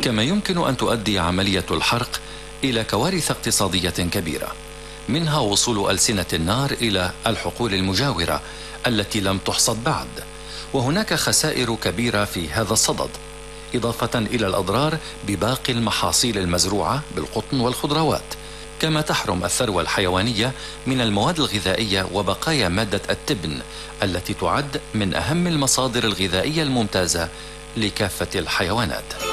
كما يمكن أن تؤدي عملية الحرق إلى كوارث اقتصادية كبيرة، منها وصول ألسنة النار إلى الحقول المجاورة التي لم تحصد بعد، وهناك خسائر كبيرة في هذا الصدد، إضافة إلى الأضرار بباقي المحاصيل المزروعة بالقطن والخضروات، كما تحرم الثروة الحيوانية من المواد الغذائية وبقايا مادة التبن التي تعد من أهم المصادر الغذائية الممتازة لكافة الحيوانات.